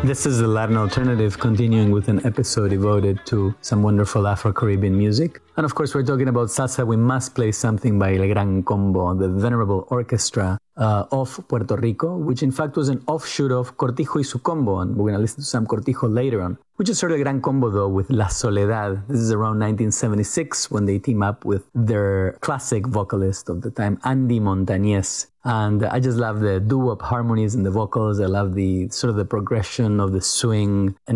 This is the Latin Alternative, continuing with an episode devoted to some wonderful Afro-Caribbean music. And of course, we're talking about salsa. We must play something by El Gran Combo, the venerable orchestra of Puerto Rico, which in fact was an offshoot of Cortijo y su Combo. And we're going to listen to some Cortijo later on. We just heard El Gran Combo, though, with La Soledad. This is around 1976 when they team up with their classic vocalist of the time, Andy Montañez. And I just love the doo-wop harmonies and the vocals. I love the sort of the progression of the swing and